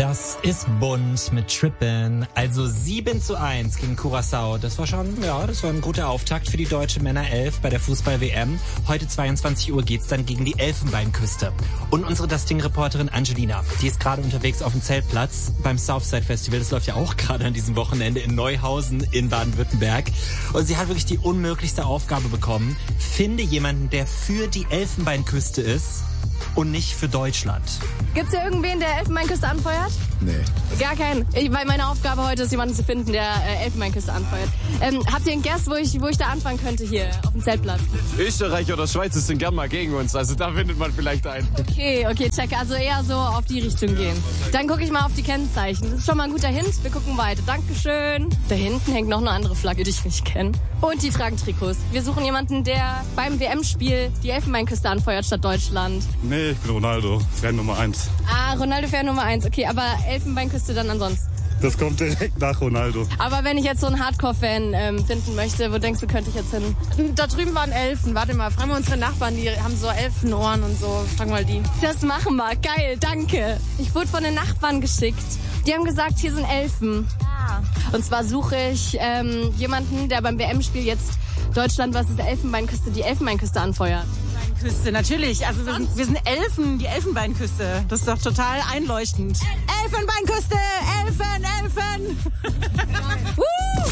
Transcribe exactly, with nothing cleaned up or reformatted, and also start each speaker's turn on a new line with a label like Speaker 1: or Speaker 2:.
Speaker 1: Das ist bunt mit Trippin. Also sieben zu eins gegen Curaçao. Das war schon, ja, das war ein guter Auftakt für die deutsche Männer elf bei der Fußball-W M. Heute zweiundzwanzig Uhr geht's dann gegen die Elfenbeinküste. Und unsere Das Ding-Reporterin Angelina, die ist gerade unterwegs auf dem Zeltplatz beim Southside Festival. Das läuft ja auch gerade an diesem Wochenende in Neuhausen in Baden-Württemberg. Und sie hat wirklich die unmöglichste Aufgabe bekommen. Finde jemanden, der für die Elfenbeinküste ist und nicht für Deutschland.
Speaker 2: Gibt's hier irgendwen, der Elfenbeinküste anfeuert?
Speaker 3: Nee.
Speaker 2: Gar keinen. Ich, weil meine Aufgabe heute ist, jemanden zu finden, der äh, Elfenbeinküste anfeuert. Ähm, habt ihr einen Guess, wo ich, wo ich da anfangen könnte hier auf dem Zeltplatz?
Speaker 4: Österreich oder Schweiz sind gern mal gegen uns, also da findet man vielleicht einen.
Speaker 2: Okay, okay, check. Also eher so auf die Richtung gehen. Dann gucke ich mal auf die Kennzeichen. Das ist schon mal ein guter Hint. Wir gucken weiter. Dankeschön. Da hinten hängt noch eine andere Flagge, die ich nicht kenne. Und die tragen Trikots. Wir suchen jemanden, der beim W M-Spiel die Elfenbeinküste anfeuert statt Deutschland.
Speaker 5: Nee, ich bin Ronaldo, Fan Nummer eins.
Speaker 2: Ah, Ronaldo Fan Nummer eins. Okay, aber Elfenbeinküste dann ansonsten.
Speaker 5: Das kommt direkt nach Ronaldo.
Speaker 2: Aber wenn ich jetzt so einen Hardcore-Fan ähm, finden möchte, wo denkst du, könnte ich jetzt hin?
Speaker 6: Da drüben waren Elfen. Warte mal, fragen wir unsere Nachbarn, die haben so Elfenohren und so. Fragen mal die.
Speaker 2: Das machen wir. Geil, danke. Ich wurde von den Nachbarn geschickt. Die haben gesagt, hier sind Elfen.
Speaker 6: Ja.
Speaker 2: Und zwar suche ich ähm, jemanden, der beim W M-Spiel jetzt Deutschland versus Elfenbeinküste die Elfenbeinküste anfeuert.
Speaker 7: Küste, natürlich. Also wir sind, wir sind Elfen, die Elfenbeinküste. Das ist doch total einleuchtend. Elfenbeinküste, Elfen, Elfen.